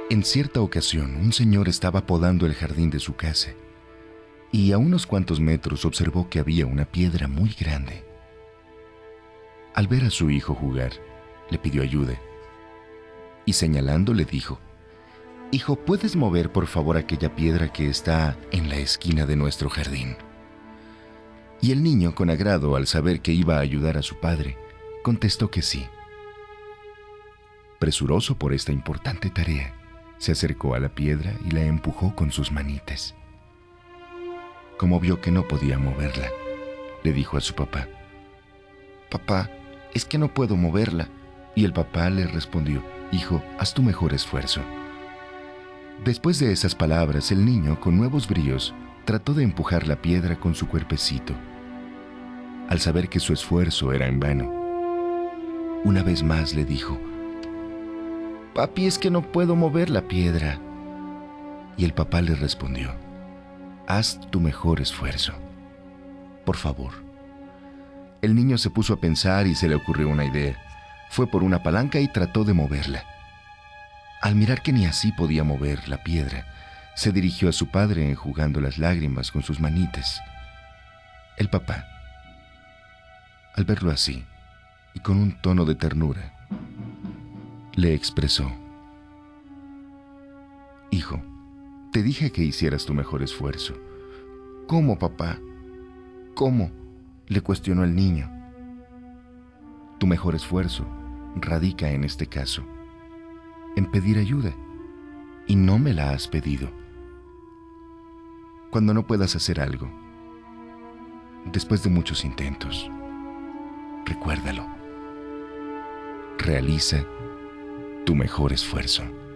En cierta ocasión, un señor estaba podando el jardín de su casa y a unos cuantos metros observó que había una piedra muy grande. Al ver a su hijo jugar, le pidió ayuda y señalando le dijo: «Hijo, ¿puedes mover por favor aquella piedra que está en la esquina de nuestro jardín?». Y el niño, con agrado al saber que iba a ayudar a su padre, contestó que sí. Presuroso por esta importante tarea, se acercó a la piedra y la empujó con sus manitas. Como vio que no podía moverla, le dijo a su papá: «Papá, es que no puedo moverla». Y el papá le respondió: «Hijo, haz tu mejor esfuerzo». Después de esas palabras, el niño, con nuevos bríos, trató de empujar la piedra con su cuerpecito. Al saber que su esfuerzo era en vano, una vez más le dijo: «Papi, es que no puedo mover la piedra». Y el papá le respondió: «Haz tu mejor esfuerzo, por favor». El niño se puso a pensar y se le ocurrió una idea. Fue por una palanca y trató de moverla. Al mirar que ni así podía mover la piedra, se dirigió a su padre enjugando las lágrimas con sus manitas. El papá, al verlo así, y con un tono de ternura, le expresó: «Hijo, te dije que hicieras tu mejor esfuerzo». «¿Cómo, papá? ¿Cómo?», le cuestionó el niño. «Tu mejor esfuerzo radica en este caso en pedir ayuda, y no me la has pedido. Cuando no puedas hacer algo, después de muchos intentos, recuérdalo. Realiza tu mejor esfuerzo».